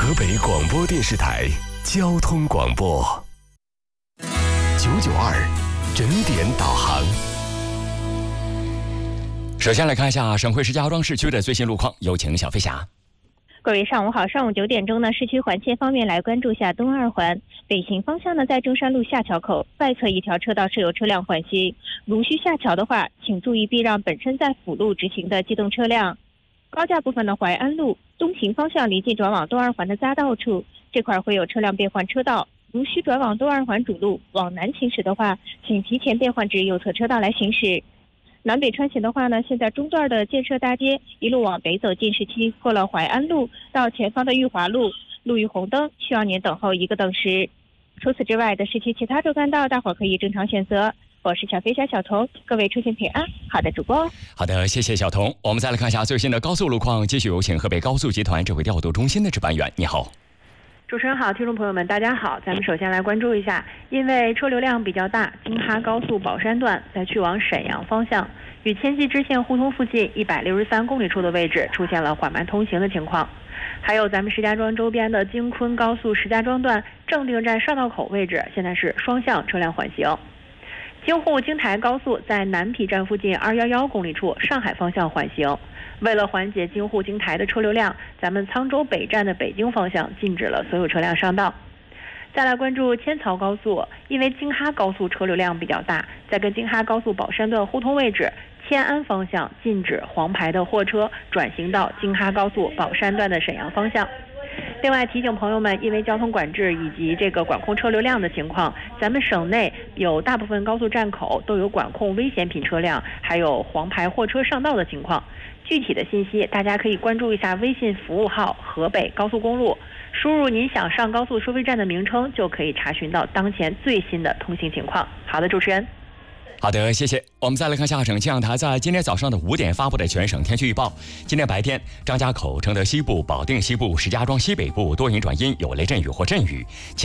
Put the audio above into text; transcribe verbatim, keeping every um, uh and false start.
河北广播电视台交通广播九九二整点导航。 首先来看一下省会石家庄市区的最新路况，有请小飞侠。 各位上午好，上午九点钟呢，市区环线方面来关注一下东二环北行方向呢，在中山路下桥口外侧一条车道是有车辆缓行，如需下桥的话，请注意避让本身在辅路直行的机动车辆。高架部分的淮安路东行方向离近转往东二环的匝道处，这块会有车辆变换车道，如需转往东二环主路往南行驶的话，请提前变换至右侧车道来行驶。南北穿行的话呢，现在中段的建设大街一路往北走进市区，过了淮安路到前方的裕华路，路遇红灯，需要您等候一个等时。除此之外的市区其他主干道，大伙可以正常选择。我是小飞侠小童，各位出行平安。好的，主播。 好的，谢谢小童。我们再来看一下最新的高速路况，继续有请河北高速集团指挥调度中心的值班员。你好。 主持人好，听众朋友们大家好，咱们首先来关注一下，因为车流量比较大，京哈高速宝山段在去往沈阳方向与千禧支线互通附近一百六十三公里处的位置出现了缓慢通行的情况。还有咱们石家庄周边的京昆高速石家庄段正定站上道口位置现在是双向车辆缓行。京沪京台高速在南陂站附近二一一公里处上海方向缓行。为了缓解京沪京台的车流量，咱们沧州北站的北京方向禁止了所有车辆上道。再来关注千曹高速，因为京哈高速车流量比较大，在跟京哈高速宝山段互通位置迁安方向禁止黄牌的货车转行到京哈高速宝山段的沈阳方向。另外提醒朋友们，因为交通管制以及这个管控车流量的情况，咱们省内有大部分高速站口都有管控危险品车辆还有黄牌货车上道的情况。具体的信息大家可以关注一下微信服务号河北高速公路，输入您想上高速收费站的名称，就可以查询到当前最新的通行情况。好的，主持人。 好的，谢谢。我们再来看下省气象台在今天早上的五点发布的全省天气预报。今天白天，张家口、承德西部、保定西部、石家庄西北部多云转阴，有雷阵雨或阵雨。